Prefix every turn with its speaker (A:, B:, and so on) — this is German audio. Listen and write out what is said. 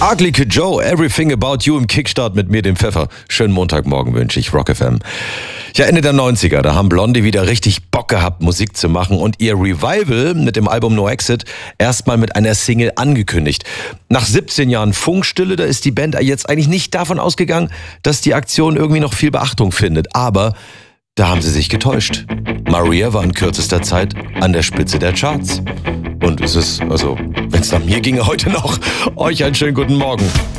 A: Ugly Kid Joe, Everything About You im Kickstart mit mir, dem Pfeffer. Schönen Montagmorgen wünsche ich, Rock FM. Ja, Ende der 90er, da haben Blondie wieder richtig Bock gehabt, Musik zu machen und ihr Revival mit dem Album No Exit erstmal mit einer Single angekündigt. Nach 17 Jahren Funkstille, da ist die Band jetzt eigentlich nicht davon ausgegangen, dass die Aktion irgendwie noch viel Beachtung findet. Aber da haben sie sich getäuscht. Maria war in kürzester Zeit an der Spitze der Charts. Und es ist, wenn es nach mir ginge heute noch, euch einen schönen guten Morgen.